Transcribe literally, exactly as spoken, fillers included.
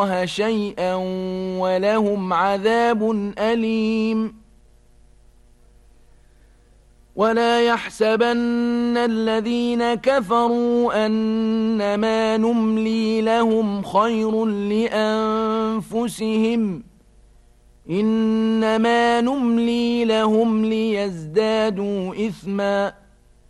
شيئا ولهم عذاب أليم. ولا يحسبن الذين كفروا أنما نملي لهم خير لأنفسهم إنما نملي لهم ليزدادوا إثما